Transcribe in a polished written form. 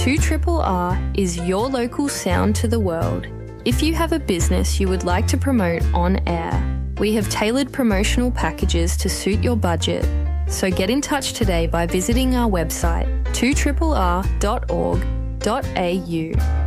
2RRR is your local sound to the world. If you have a business you would like to promote on air, we have tailored promotional packages to suit your budget. So get in touch today by visiting our website 2RRR.org.au.